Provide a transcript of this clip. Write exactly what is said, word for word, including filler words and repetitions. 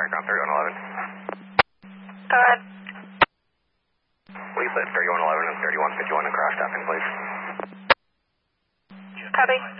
ground thirty-one eleven. Go ahead. Lisa, thirty-one eleven and thirty-one fifty-one and crash tapping, please. Copy.